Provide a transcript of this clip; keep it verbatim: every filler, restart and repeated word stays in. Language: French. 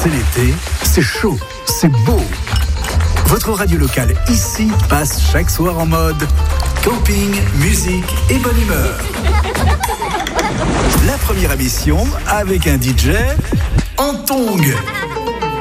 C'est l'été, c'est chaud, c'est beau. Votre radio locale ici passe chaque soir en mode camping, musique et bonne humeur. La première émission avec un D J en tongs.